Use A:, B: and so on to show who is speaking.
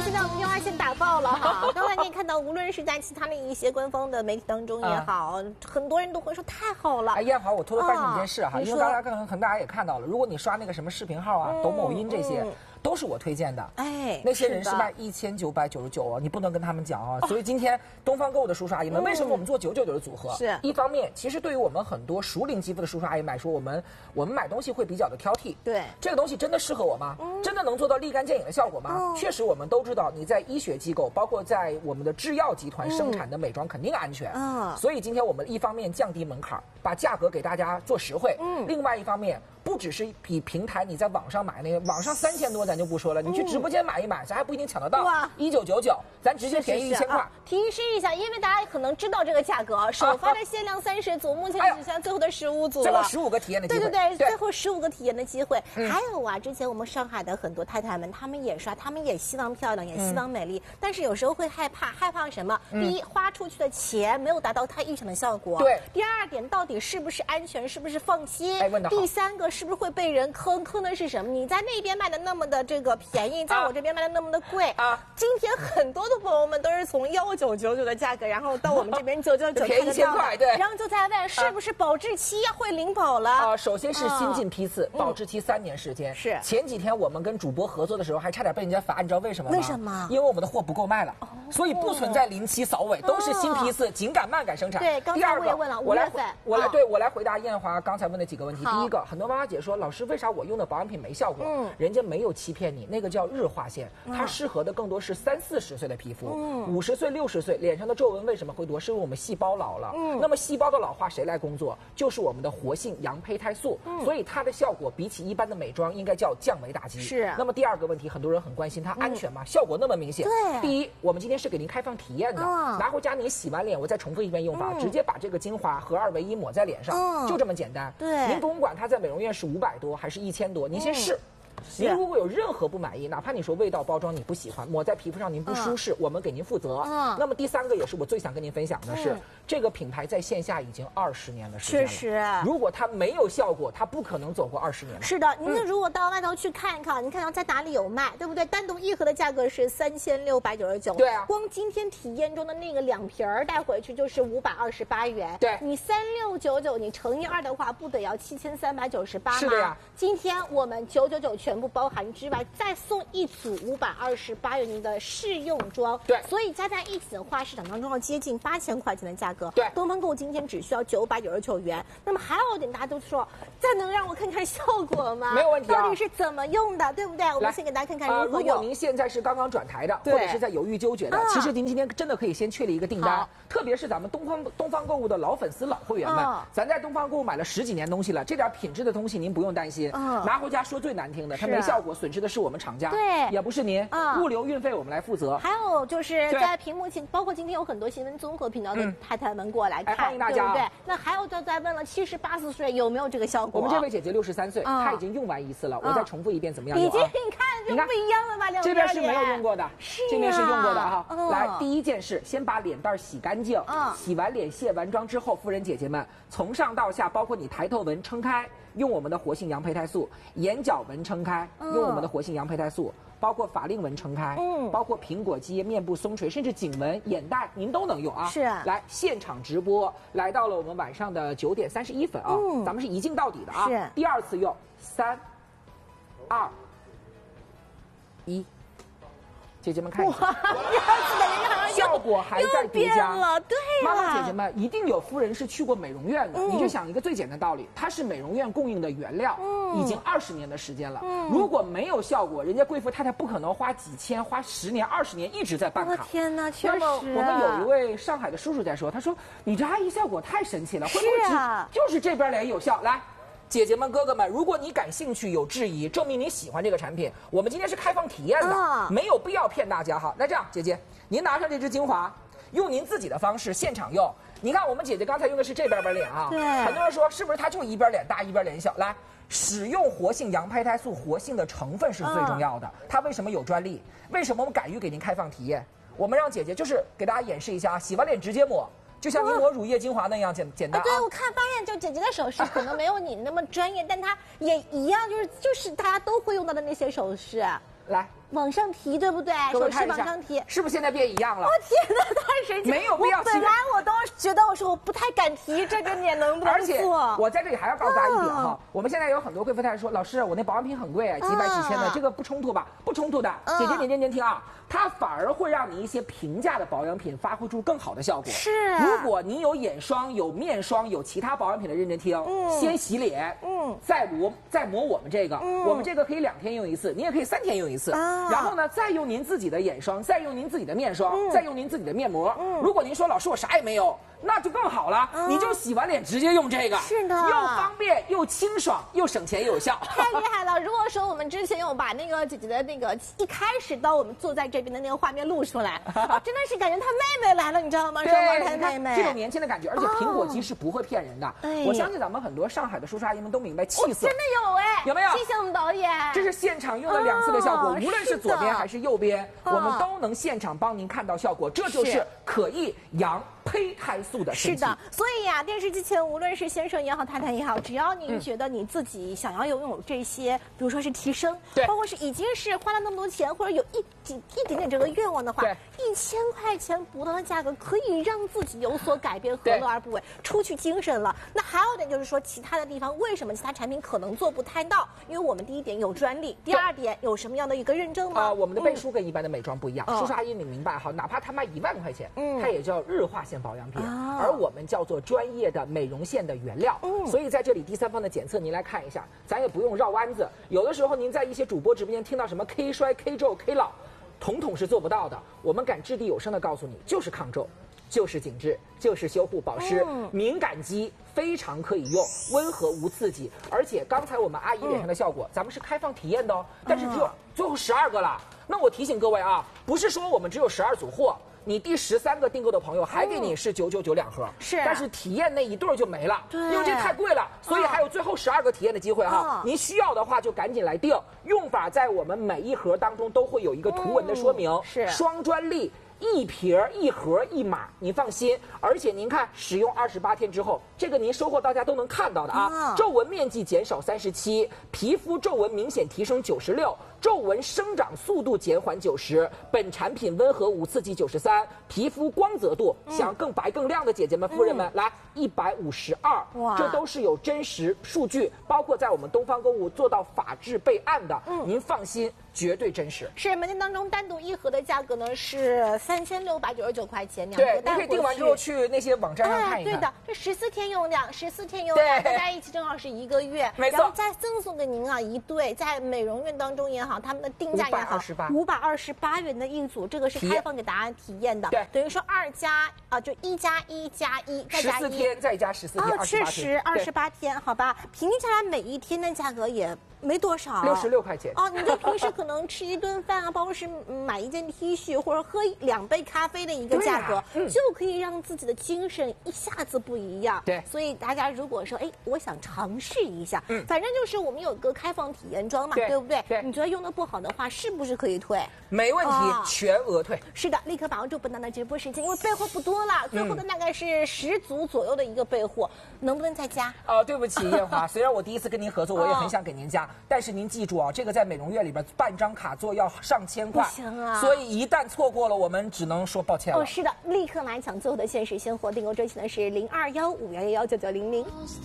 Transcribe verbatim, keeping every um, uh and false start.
A: 现在我们电话线打爆了哈！刚才你也看到，无论是在其他的一些官方的媒体当中也好，嗯、很多人都会说太好了。
B: 哎，燕华，我偷偷告诉你一件事哈，
A: 啊、
B: 因为刚才可能可能大家也看到了，如果你刷那个什么视频号啊、嗯、抖某音这些。嗯都是我推荐的，
A: 哎，
B: 那些人是卖一千九百九十九哦，你不能跟他们讲哦。所以今天东方购物的叔叔阿姨们，为什么我们做九九九的组合？
A: 是
B: 一方面，其实对于我们很多熟龄肌肤的叔叔阿姨来说，我们我们买东西会比较的挑剔。
A: 对，
B: 这个东西真的适合我吗？嗯、真的能做到立竿见影的效果吗？嗯、确实，我们都知道，你在医学机构，包括在我们的制药集团生产的美妆肯定安全。嗯，所以今天我们一方面降低门槛，把价格给大家做实惠。嗯，另外一方面。不只是比平台你在网上买那个，网上三千多咱就不说了，你去直播间买一买，咱还不一定抢得到。哇，一九九九，咱直接便宜一千块。啊、
A: 提示一下，因为大家可能知道这个价格，首发的限量三十组，目前只剩最后的十五组了。
B: 最后十五个体验的机会。
A: 对对对，对最后十五个体验的机会。嗯、还有啊，之前我们上海的很多太太们，她们也刷，她们也希望漂亮，也希望美丽，嗯、但是有时候会害怕，害怕什么？嗯、第一，花出去的钱没有达到她预想的效果。
B: 对。
A: 第二点，到底是不是安全，是不是放心？
B: 哎，问得好。
A: 第三个，是不是会被人坑？坑的是什么？你在那边卖的那么的这个便宜，在我这边卖的那么的贵啊！今天很多的朋友们都是从幺九九九的价格，然后到我们这边九九九，
B: 便宜一千块，对。
A: 然后就在问是不是保质期会领保了
B: 啊？首先是新进批次，保质期三年时间。
A: 是。
B: 前几天我们跟主播合作的时候，还差点被人家罚，你知道为什么吗？
A: 为什么？
B: 因为我们的货不够卖了，所以不存在临期扫尾，都是新批次，紧赶慢赶生产。
A: 对，刚才我也问了，
B: 我来我来对我来回答燕华刚才问的几个问题。第一个，很多妈妈姐说，老师为啥我用的保养品没效果？嗯，人家没有欺骗你，那个叫日化线，它适合的更多是三四十岁的皮肤，五十岁、六十岁脸上的皱纹为什么会多？是因为我们细胞老了。嗯，那么细胞的老化谁来工作？就是我们的活性羊胚胎素。嗯，所以它的效果比起一般的美妆应该叫降维打击。
A: 是。
B: 那么第二个问题，很多人很关心它安全吗？效果那么明显。
A: 对。
B: 第一，我们今天是给您开放体验的，拿回家您洗完脸，我再重复一遍用法，直接把这个精华合二为一抹在脸上，就这么简单。
A: 对。
B: 您不用管它在美容院是五百多还是一千多，您先试。您如果有任何不满意，哪怕你说味道、包装你不喜欢，抹在皮肤上您不舒适，嗯、我们给您负责。嗯。那么第三个也是我最想跟您分享的是，嗯、这个品牌在线下已经二十年的时间了。确实。如果它没有效果，它不可能走过二十年。
A: 是的，您如果到外头去看一看，您看到在哪里有卖，对不对？单独一盒的价格是三千六百九十九。
B: 对啊。
A: 光今天体验中的那个两瓶儿带回去就是五百二十八元。
B: 对。
A: 你三六九九，你乘以二的话，不得要七千三百九十八吗？
B: 是的呀。
A: 今天我们九九九全部包含之外，再送一组五百二十八元的试用装，
B: 对，
A: 所以加在一起的话，市场当中要接近八千块钱的价格。
B: 对，
A: 东方购今天只需要九百九十九元。那么还有一点，大家都说，再能让我看看效果吗？
B: 没有问题啊。
A: 到底是怎么用的，对不对？我们先给大家看看如何用。
B: 呃、如果您现在是刚刚转台的，或者是在犹豫纠结的，啊、其实您今天真的可以先确立一个订单。特别是咱们东方东方购物的老粉丝、老会员们，啊、咱在东方购物买了十几年东西了，这点品质的东西您不用担心。啊、拿回家说最难听的，它没效果，损失的是我们厂家。
A: 对，
B: 也不是您，嗯，物流运费我们来负责。
A: 还有就是在屏幕前，包括今天有很多新闻综合频道的太太们过来看，
B: 欢迎大家，
A: 对不对？那还有就在问了，七十八十岁有没有这个效果？
B: 我们这位姐姐六十三岁，她已经用完一次了，我再重复一遍，怎么样？
A: 已经你看就不一样了吧？
B: 这边是没有用过的，这边是用过的哈。来，第一件事，先把脸蛋洗干净，洗完脸卸完妆之后，夫人姐姐们从上到下，包括你抬头纹撑开。用我们的活性羊胚胎素，眼角纹撑开，用我们的活性羊胚胎素，包括法令纹撑开，嗯，包括苹果肌、面部松垂，甚至颈纹、眼袋，您都能用啊。
A: 是。
B: 来现场直播，来到了我们晚上的九点三十一分啊，嗯、咱们是一镜到底的啊。
A: 是。
B: 第二次用，三、二、一，姐姐们看一下。
A: 哇，第二次的人好像
B: 效果还在叠加
A: 了，对了。
B: 妈妈姐姐们，一定有夫人是去过美容院的，嗯、你就想一个最简单的道理，它是美容院供应的原料，嗯、已经二十年的时间了。嗯、如果没有效果，人家贵妇太太不可能花几千、花十年、二十年一直在办卡。
A: 天哪，确实。
B: 那么我们有一位上海的叔叔在说，他说：“你这阿姨效果太神奇了，会不会只、啊、就是这边脸有效？”来。姐姐们、哥哥们，如果你感兴趣、有质疑，证明你喜欢这个产品，我们今天是开放体验的，啊、没有必要骗大家哈。那这样，姐姐，您拿上这支精华，用您自己的方式现场用。你看，我们姐姐刚才用的是这边边脸啊，
A: 对，
B: 很多人说是不是它就一边脸大一边脸小？来，使用活性羊胚胎素，活性的成分是最重要的。嗯、它为什么有专利？为什么我们敢于给您开放体验？我们让姐姐就是给大家演示一下，洗完脸直接抹。就像你抹乳液精华那样简简单、啊。
A: 对，我看发现就姐姐的手势可能没有你那么专业，但她也一样，就是就是大家都会用到的那些手势。
B: 来，
A: 往上提，对不对？手势往上提，
B: 是不是现在变一样了？
A: 我天哪，太神奇！
B: 没有必要。
A: 本来我都觉得我说我不太敢提这个脸能不能做。
B: 而且我在这里还要告诉大家一点哈，我们现在有很多贵妇太太说，老师我那保养品很贵，几百几千的，这个不冲突吧？不冲突的。姐姐，你认真听啊，它反而会让你一些平价的保养品发挥出更好的效果。
A: 是。
B: 如果你有眼霜、有面霜、有其他保养品的，认真听，先洗脸，嗯，再抹再抹我们这个，我们这个可以两天用一次，你也可以三天用一次。然后呢，再用您自己的眼霜，再用您自己的面霜，再用您自己的面膜。如果您说老师我啥也没有，那就更好了，你就洗完脸直接用这个，
A: 是的，
B: 又方便又清爽又省钱又有效，
A: 太厉害了！如果说我们之前有把那个姐姐的那个一开始到我们坐在这边的那个画面录出来，啊、真的是感觉她妹妹来了，你知道吗？双胞胎妹妹，
B: 这种年轻的感觉，而且苹果肌是不会骗人的。哦、我相信咱们很多上海的叔叔阿姨们都明白气色，
A: 真的有哎，
B: 有没有？
A: 谢谢我们导演，
B: 这是现场用了两次的效果，哦、无论是左边还是右边，我们都能现场帮您看到效果，这就是可抑阳胚胎素的神奇。
A: 是的。所以呀、啊，电视机前无论是先生也好，太太也好，只要您觉得你自己想要拥有这些，比如说是提升，
B: 对，
A: 包括是已经是花了那么多钱，或者有一几一点点这个愿望的话，
B: 对，
A: 一千块钱不到的价格可以让自己有所改变，何乐而不为？出去精神了。那还有一点就是说，其他的地方为什么其他产品可能做不太到？因为我们第一点有专利，第二点有什么样的一个认证吗？
B: 啊、呃，我们的背书跟一般的美妆不一样，叔叔阿姨你明白哈？哪怕它卖一万块钱，嗯，它也叫日化线保养品，啊、而我们叫做专业的美容线的原料，嗯，所以在这里第三方的检测您来看一下，咱也不用绕弯子。有的时候您在一些主播直播间听到什么 K 衰、K 皱、K 老，统统是做不到的。我们敢掷地有声的告诉你，就是抗皱，就是紧致，就是修护保湿，嗯、敏感肌非常可以用，温和无刺激。而且刚才我们阿姨脸上的效果，嗯、咱们是开放体验的哦，但是只有最后十二个了。那我提醒各位啊，不是说我们只有十二组货。你第十三个订购的朋友还给你是九九九两盒，
A: 是、
B: 但是体验那一对就没了，
A: 对，
B: 因为这太贵了，所以还有最后十二个体验的机会哈。您需要的话就赶紧来订，用法在我们每一盒当中都会有一个图文的说明，
A: 是
B: 双专利。一瓶一盒一码，您放心。而且您看，使用二十八天之后，这个您收货到家都能看到的啊。皱纹面积减少三十七，皮肤皱纹明显提升九十六，皱纹生长速度减缓九十。本产品温和无刺激九十三，皮肤光泽度，嗯、想要更白更亮的姐姐们、夫人们，嗯、来一百五十二。哇，这都是有真实数据，包括在我们东方购物做到法制备案的。嗯，您放心。绝对真实。
A: 是门店当中单独一盒的价格呢是三千六百九十九块钱，两盒带回去。
B: 对，你可以订完之后去那些网站上看一看。哎，
A: 对的，这十四天用量，十四天用量，大家一起正好是一个月。
B: 没错。
A: 然后再赠送给您啊一对，在美容院当中也好，他们的定价也好，五百二十八元的一组，这个是开放给大家体验的。对，等于说二加啊，就一加一加一再加一。
B: 十四天再加十四天，
A: 哦，确实二十八天，好吧，平均下来每一天的价格也。没多少，
B: 六十六块钱
A: 哦。你就平时可能吃一顿饭啊，包括是买一件 T 恤或者喝两杯咖啡的一个价格，啊嗯、就可以让自己的精神一下子不一样。
B: 对，
A: 所以大家如果说，哎，我想尝试一下，嗯，反正就是我们有个开放体验装嘛，对, 对不对？
B: 对，
A: 你觉得用的不好的话，是不是可以退？
B: 没问题，哦、全额退。
A: 是的，立刻把握住本档的直播时间，因为备货不多了，最后的大概是十组左右的一个备货，嗯、能不能再加？
B: 哦，对不起，艳华，虽然我第一次跟您合作，我也很想给您加，哦、但是您记住。啊，这个在美容院里边办张卡座要上千块，
A: 不行啊！
B: 所以一旦错过了，我们只能说抱歉了。
A: 哦，是的，立刻来抢最后的限时现货，订购专线呢是零二幺五幺幺幺九九零零。